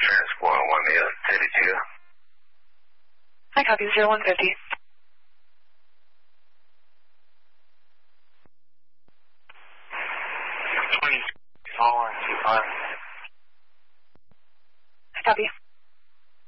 transport 1 L, Teddy Jill. I copy 0150.